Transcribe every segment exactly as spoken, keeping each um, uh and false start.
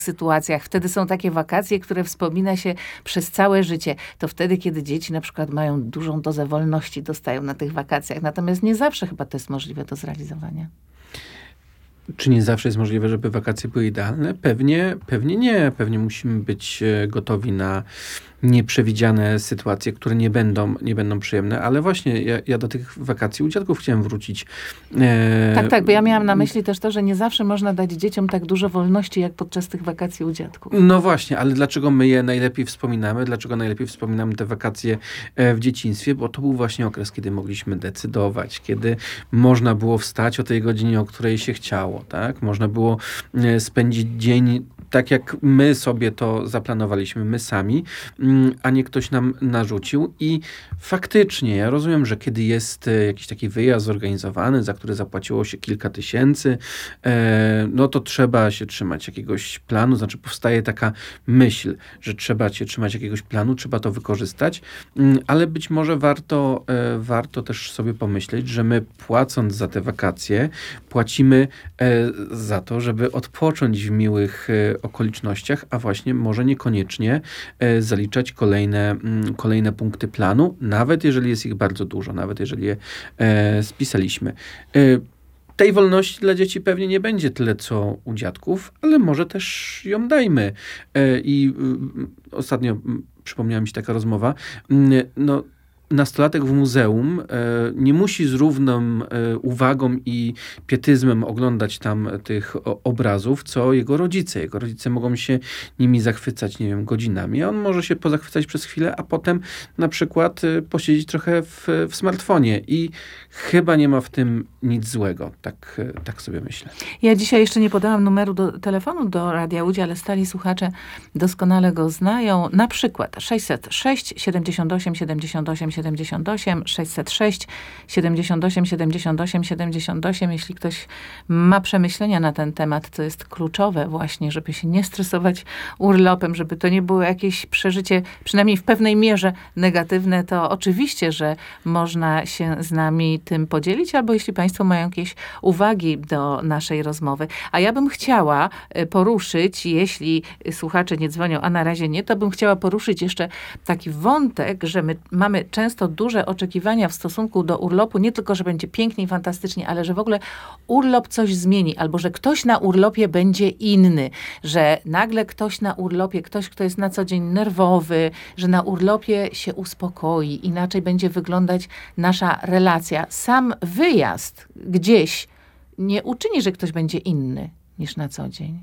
sytuacjach. Wtedy są takie wakacje, które wspomina się przez całe życie. To wtedy, kiedy dzieci na przykład mają dużą dozę wolności, dostają na tych wakacjach. Natomiast nie zawsze chyba to jest możliwe do zrealizowania. Czy nie zawsze jest możliwe, żeby wakacje były idealne? Pewnie, pewnie nie. Pewnie musimy być gotowi na nieprzewidziane sytuacje, które nie będą, nie będą przyjemne, ale właśnie ja, ja do tych wakacji u dziadków chciałem wrócić. E... Tak, tak, bo ja miałam na myśli też to, że nie zawsze można dać dzieciom tak dużo wolności, jak podczas tych wakacji u dziadków. No właśnie, ale dlaczego my je najlepiej wspominamy? Dlaczego najlepiej wspominamy te wakacje w dzieciństwie? Bo to był właśnie okres, kiedy mogliśmy decydować, kiedy można było wstać o tej godzinie, o której się chciało, tak? Można było spędzić dzień tak, jak my sobie to zaplanowaliśmy, my sami, a nie ktoś nam narzucił. I faktycznie, ja rozumiem, że kiedy jest jakiś taki wyjazd zorganizowany, za który zapłaciło się kilka tysięcy, no to trzeba się trzymać jakiegoś planu, znaczy powstaje taka myśl, że trzeba się trzymać jakiegoś planu, trzeba to wykorzystać, ale być może warto, warto też sobie pomyśleć, że my płacąc za te wakacje, płacimy za to, żeby odpocząć w miłych okolicznościach, a właśnie może niekoniecznie zaliczać kolejne, kolejne punkty planu, nawet jeżeli jest ich bardzo dużo, nawet jeżeli je e, spisaliśmy. E, tej wolności dla dzieci pewnie nie będzie tyle, co u dziadków, ale może też ją dajmy. E, I y, ostatnio przypomniała mi się taka rozmowa. Y, no, nastolatek w muzeum e, nie musi z równą e, uwagą i pietyzmem oglądać tam tych o, obrazów, co jego rodzice. Jego rodzice mogą się nimi zachwycać, nie wiem, godzinami. On może się pozachwycać przez chwilę, a potem na przykład e, posiedzieć trochę w, w smartfonie. I chyba nie ma w tym nic złego. Tak, e, tak sobie myślę. Ja dzisiaj jeszcze nie podałam numeru do telefonu do Radia Łódź, ale stali słuchacze doskonale go znają. Na przykład sześćset sześć siedemdziesiąt osiem siedemdziesiąt osiem siedemdziesiąt osiem, sześćset sześć siedemdziesiąt osiem siedemdziesiąt osiem siedemdziesiąt osiem. Jeśli ktoś ma przemyślenia na ten temat, to jest kluczowe właśnie, żeby się nie stresować urlopem, żeby to nie było jakieś przeżycie, przynajmniej w pewnej mierze negatywne, to oczywiście, że można się z nami tym podzielić, albo jeśli państwo mają jakieś uwagi do naszej rozmowy. A ja bym chciała poruszyć, jeśli słuchacze nie dzwonią, a na razie nie, to bym chciała poruszyć jeszcze taki wątek, że my mamy często duże oczekiwania w stosunku do urlopu, nie tylko, że będzie pięknie i fantastycznie, ale że w ogóle urlop coś zmieni, albo że ktoś na urlopie będzie inny, że nagle ktoś na urlopie, ktoś, kto jest na co dzień nerwowy, że na urlopie się uspokoi, inaczej będzie wyglądać nasza relacja. Sam wyjazd gdzieś nie uczyni, że ktoś będzie inny niż na co dzień.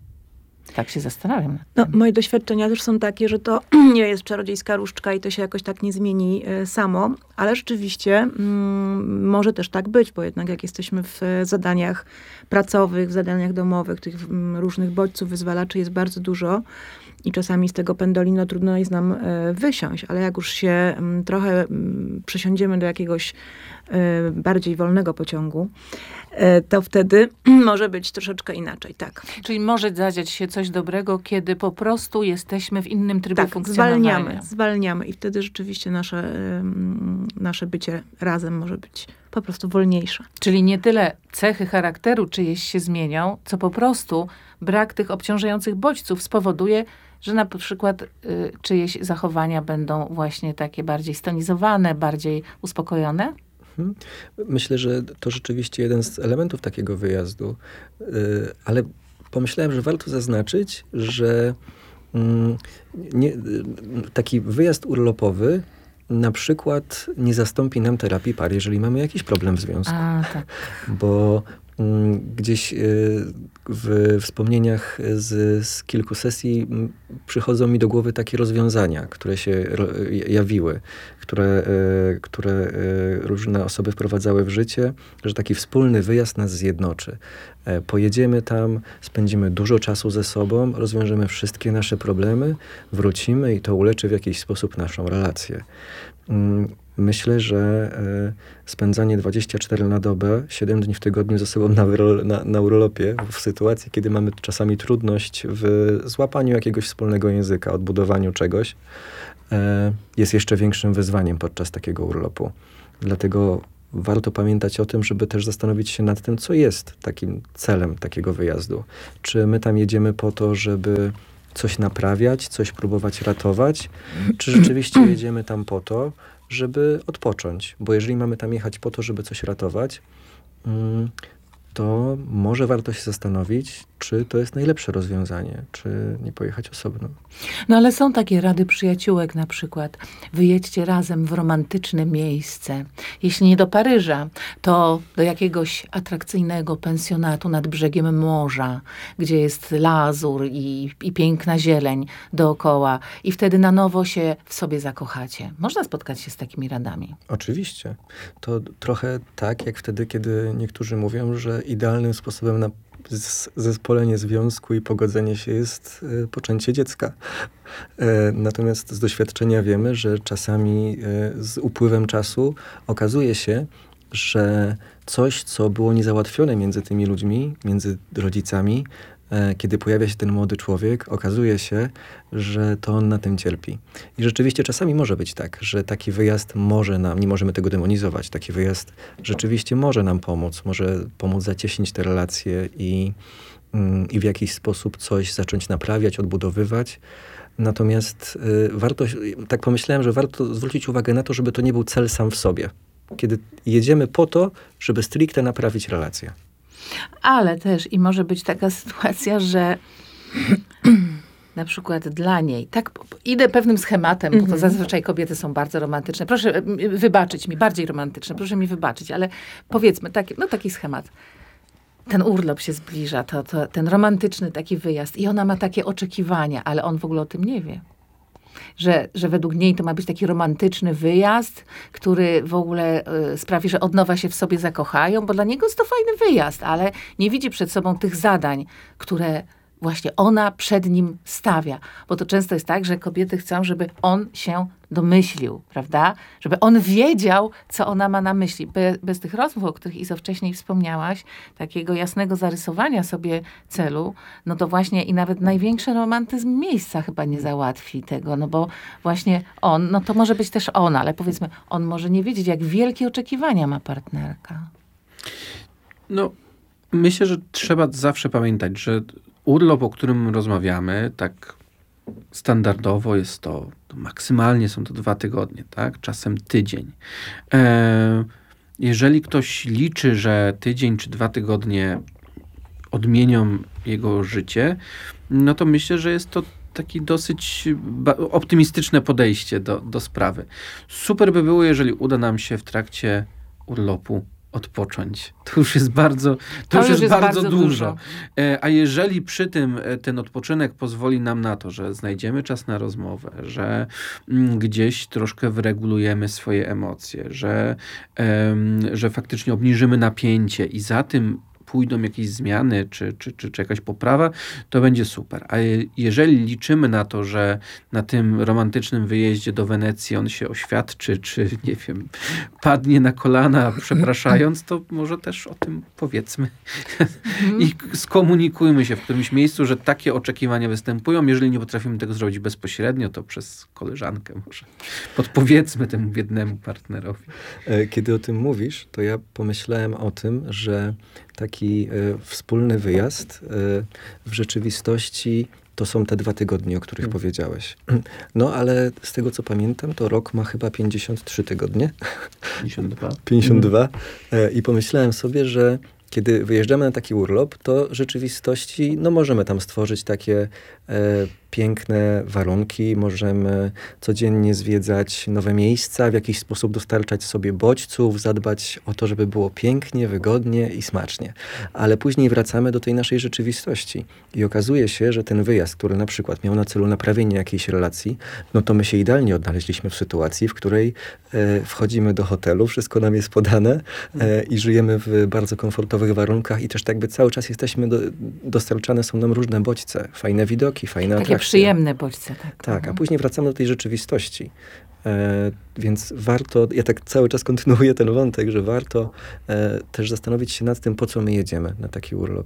Tak się zastanawiam nad tym. No, moje doświadczenia też są takie, że to nie jest czarodziejska różdżka i to się jakoś tak nie zmieni y, samo, ale rzeczywiście mm, może też tak być, bo jednak jak jesteśmy w zadaniach pracowych, w zadaniach domowych, tych mm, różnych bodźców, wyzwalaczy jest bardzo dużo i czasami z tego pendolino trudno jest nam y, wysiąść, ale jak już się y, trochę y, przesiądziemy do jakiegoś y, bardziej wolnego pociągu, to wtedy może być troszeczkę inaczej, tak. Czyli może zadziać się coś dobrego, kiedy po prostu jesteśmy w innym trybie tak, funkcjonowania. zwalniamy, zwalniamy i wtedy rzeczywiście nasze, nasze bycie razem może być po prostu wolniejsze. Czyli nie tyle cechy charakteru czyjeś się zmienią, co po prostu brak tych obciążających bodźców spowoduje, że na przykład y, czyjeś zachowania będą właśnie takie bardziej stonizowane, bardziej uspokojone? Myślę, że to rzeczywiście jeden z elementów takiego wyjazdu, ale pomyślałem, że warto zaznaczyć, że nie, taki wyjazd urlopowy na przykład nie zastąpi nam terapii par, jeżeli mamy jakiś problem w związku. A, tak. Bo gdzieś w wspomnieniach z, z kilku sesji przychodzą mi do głowy takie rozwiązania, które się jawiły, które, które różne osoby wprowadzały w życie, że taki wspólny wyjazd nas zjednoczy. Pojedziemy tam, spędzimy dużo czasu ze sobą, rozwiążemy wszystkie nasze problemy, wrócimy i to uleczy w jakiś sposób naszą relację. Myślę, że y, spędzanie dwadzieścia cztery na dobę, siedem dni w tygodniu ze sobą na, na, na urlopie, w sytuacji, kiedy mamy czasami trudność w złapaniu jakiegoś wspólnego języka, odbudowaniu czegoś, y, jest jeszcze większym wyzwaniem podczas takiego urlopu. Dlatego warto pamiętać o tym, żeby też zastanowić się nad tym, co jest takim celem takiego wyjazdu. Czy my tam jedziemy po to, żeby coś naprawiać, coś próbować ratować, czy rzeczywiście jedziemy tam po to, żeby odpocząć. Bo jeżeli mamy tam jechać po to, żeby coś ratować, to może warto się zastanowić, czy to jest najlepsze rozwiązanie, czy nie pojechać osobno. No ale są takie rady przyjaciółek na przykład. Wyjedźcie razem w romantyczne miejsce. Jeśli nie do Paryża, to do jakiegoś atrakcyjnego pensjonatu nad brzegiem morza, gdzie jest lazur i, i piękna zieleń dookoła. I wtedy na nowo się w sobie zakochacie. Można spotkać się z takimi radami. Oczywiście. To trochę tak, jak wtedy, kiedy niektórzy mówią, że idealnym sposobem na z- zespolenie związku i pogodzenie się jest y, poczęcie dziecka. E, natomiast z doświadczenia wiemy, że czasami y, z upływem czasu okazuje się, że coś, co było niezałatwione między tymi ludźmi, między rodzicami, e, kiedy pojawia się ten młody człowiek, okazuje się, że to on na tym cierpi. I rzeczywiście czasami może być tak, że taki wyjazd może nam, nie możemy tego demonizować, taki wyjazd rzeczywiście może nam pomóc, może pomóc zacieśnić te relacje i, mm, i w jakiś sposób coś zacząć naprawiać, odbudowywać. Natomiast y, warto, tak pomyślałem, że warto zwrócić uwagę na to, żeby to nie był cel sam w sobie. Kiedy jedziemy po to, żeby stricte naprawić relacje. Ale też i może być taka sytuacja, że na przykład dla niej, tak idę pewnym schematem, bo to zazwyczaj kobiety są bardzo romantyczne. Proszę m, wybaczyć mi, bardziej romantyczne, proszę mi wybaczyć, ale powiedzmy, taki, no taki schemat. Ten urlop się zbliża, to, to, ten romantyczny taki wyjazd i ona ma takie oczekiwania, ale on w ogóle o tym nie wie. Że, że według niej to ma być taki romantyczny wyjazd, który w ogóle y, sprawi, że od nowa się w sobie zakochają, bo dla niego jest to fajny wyjazd, ale nie widzi przed sobą tych zadań, które właśnie ona przed nim stawia. Bo to często jest tak, że kobiety chcą, żeby on się domyślił, prawda? Żeby on wiedział, co ona ma na myśli. Be, bez tych rozmów, o których Izo wcześniej wspomniałaś, takiego jasnego zarysowania sobie celu, no to właśnie i nawet największy romantyzm miejsca chyba nie załatwi tego, no bo właśnie on, no to może być też ona, ale powiedzmy, on może nie wiedzieć, jak wielkie oczekiwania ma partnerka. No, myślę, że trzeba zawsze pamiętać, że urlop, o którym rozmawiamy, tak standardowo jest to, to maksymalnie są to dwa tygodnie, tak? Czasem tydzień. E, jeżeli ktoś liczy, że tydzień czy dwa tygodnie odmienią jego życie, no to myślę, że jest to takie dosyć optymistyczne podejście do, do sprawy. Super by było, jeżeli uda nam się w trakcie urlopu odpocząć. To już jest bardzo, to To już już jest, jest bardzo, bardzo dużo. dużo. E, A jeżeli przy tym e, ten odpoczynek pozwoli nam na to, że znajdziemy czas na rozmowę, że mm, gdzieś troszkę wyregulujemy swoje emocje, że, em, że faktycznie obniżymy napięcie i za tym pójdą jakieś zmiany, czy, czy, czy, czy jakaś poprawa, to będzie super. A je, jeżeli liczymy na to, że na tym romantycznym wyjeździe do Wenecji on się oświadczy, czy nie wiem, padnie na kolana przepraszając, to może też o tym powiedzmy. I skomunikujmy się w którymś miejscu, że takie oczekiwania występują. Jeżeli nie potrafimy tego zrobić bezpośrednio, to przez koleżankę może podpowiedzmy temu biednemu partnerowi. Kiedy o tym mówisz, to ja pomyślałem o tym, że taki y, wspólny wyjazd y, w rzeczywistości to są te dwa tygodnie, o których hmm. powiedziałeś. No ale z tego, co pamiętam, to rok ma chyba pięćdziesiąt trzy tygodnie. pięćdziesiąt dwa. pięćdziesiąt dwa. Hmm. Y, I pomyślałem sobie, że kiedy wyjeżdżamy na taki urlop, to w rzeczywistości no, możemy tam stworzyć takie e, piękne warunki, możemy codziennie zwiedzać nowe miejsca, w jakiś sposób dostarczać sobie bodźców, zadbać o to, żeby było pięknie, wygodnie i smacznie. Ale później wracamy do tej naszej rzeczywistości i okazuje się, że ten wyjazd, który na przykład miał na celu naprawienie jakiejś relacji, no to my się idealnie odnaleźliśmy w sytuacji, w której e, wchodzimy do hotelu, wszystko nam jest podane e, i żyjemy w bardzo komfortowych warunkach i też tak jakby cały czas jesteśmy, do, dostarczane są nam różne bodźce, fajne widoki, fajne Takie atrakcje. przyjemne bodźce. Tak, Tak, a później wracamy do tej rzeczywistości. E, więc warto, ja tak cały czas kontynuuję ten wątek, że warto e, też zastanowić się nad tym, po co my jedziemy na taki urlop.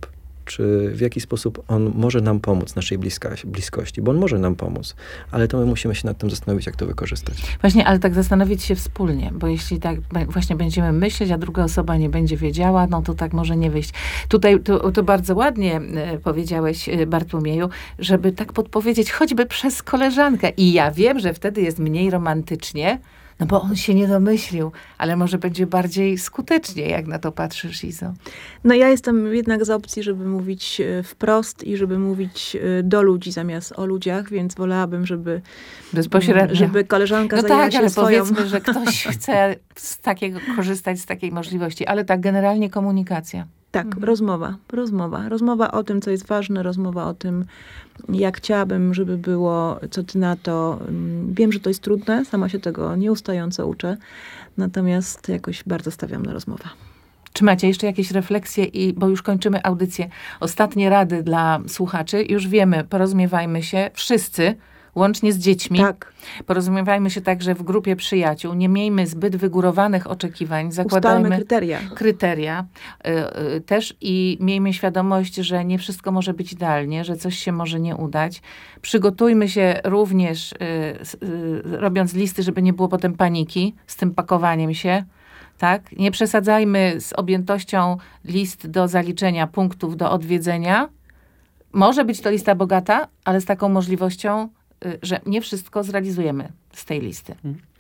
czy w jaki sposób on może nam pomóc, naszej bliska, bliskości, bo on może nam pomóc, ale to my musimy się nad tym zastanowić, jak to wykorzystać. Właśnie, ale tak zastanowić się wspólnie, bo jeśli tak właśnie będziemy myśleć, a druga osoba nie będzie wiedziała, no to tak może nie wyjść. Tutaj to, to bardzo ładnie e, powiedziałeś, e, Bartłomieju, żeby tak podpowiedzieć, choćby przez koleżankę. I ja wiem, że wtedy jest mniej romantycznie, no bo on się nie domyślił, ale może będzie bardziej skutecznie, jak na to patrzysz, Izo. No ja jestem jednak za opcji, żeby mówić e, wprost i żeby mówić e, do ludzi zamiast o ludziach, więc wolałabym, żeby, Bezpośrednio. żeby koleżanka No zajęła tak, się ale swoją... powiedzmy, że ktoś chce z takiego korzystać, z takiej możliwości, ale tak generalnie komunikacja. Tak, Mhm. rozmowa, rozmowa. Rozmowa o tym, co jest ważne, rozmowa o tym, jak chciałabym, żeby było, co ty na to. Wiem, że to jest trudne, sama się tego nieustająco uczę, natomiast jakoś bardzo stawiam na rozmowę. Czy macie jeszcze jakieś refleksje, i, bo już kończymy audycję. Ostatnie rady dla słuchaczy. Już wiemy, porozumiewajmy się wszyscy, łącznie z dziećmi. Tak. Porozumiewajmy się także w grupie przyjaciół. Nie miejmy zbyt wygórowanych oczekiwań. Zakładajmy Ustalmy kryteria. kryteria y, y, też i miejmy świadomość, że nie wszystko może być idealnie, że coś się może nie udać. Przygotujmy się również, y, y, robiąc listy, żeby nie było potem paniki z tym pakowaniem się. Tak? Nie przesadzajmy z objętością list do zaliczenia, punktów do odwiedzenia. Może być to lista bogata, ale z taką możliwością, że nie wszystko zrealizujemy z tej listy.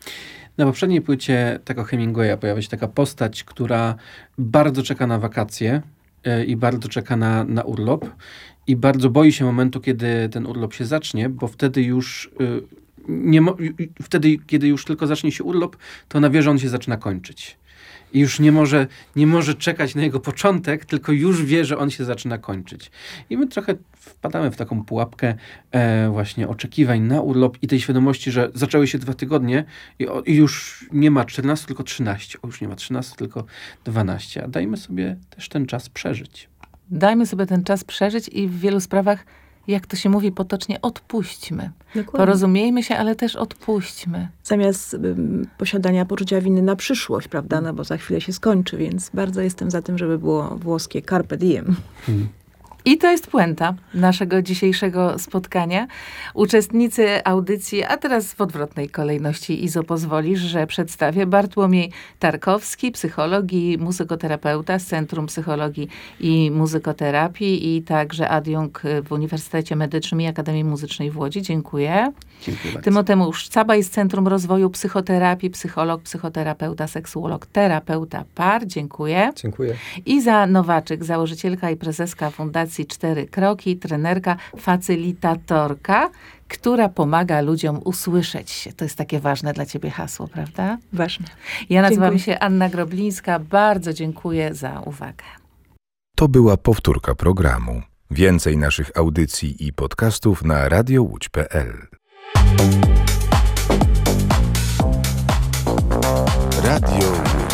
Na poprzedniej płycie tego Hemingwaya pojawia się taka postać, która bardzo czeka na wakacje yy, i bardzo czeka na, na urlop i bardzo boi się momentu, kiedy ten urlop się zacznie, bo wtedy już yy, nie mo- wtedy, kiedy już tylko zacznie się urlop, to ona wie, że on się zaczyna kończyć. I już nie może, nie może czekać na jego początek, tylko już wie, że on się zaczyna kończyć. I my trochę wpadamy w taką pułapkę e, właśnie oczekiwań na urlop i tej świadomości, że zaczęły się dwa tygodnie i, o, i już nie ma czternastu, tylko trzynastu. O, już nie ma trzynastu, tylko dwanastu. A dajmy sobie też ten czas przeżyć. Dajmy sobie ten czas przeżyć i w wielu sprawach, jak to się mówi potocznie, odpuśćmy. Dokładnie. Porozumiejmy się, ale też odpuśćmy. Zamiast ym, posiadania poczucia winy na przyszłość, prawda, no bo za chwilę się skończy, więc bardzo jestem za tym, żeby było włoskie carpe diem. Hmm. I to jest puenta naszego dzisiejszego spotkania. Uczestnicy audycji, a teraz w odwrotnej kolejności, Izo, pozwolisz, że przedstawię. Bartłomiej Tarkowski, psycholog i muzykoterapeuta z Centrum Psychologii i Muzykoterapii i także adiunkt w Uniwersytecie Medycznym i Akademii Muzycznej w Łodzi. Dziękuję. Dziękuję bardzo. Tymoteusz Cabaj z Centrum Rozwoju Psychoterapii, psycholog, psychoterapeuta, seksuolog, terapeuta par. Dziękuję. Dziękuję. Iza Nowaczyk, założycielka i prezeska Fundacji Cztery Kroki, trenerka, facylitatorka, która pomaga ludziom usłyszeć się. To jest takie ważne dla ciebie hasło, prawda? Ważne. Ja nazywam Dziękuję. się Anna Groblińska. Bardzo dziękuję za uwagę. To była powtórka programu. Więcej naszych audycji i podcastów na radio łódź kropka p l. Radio Łódź.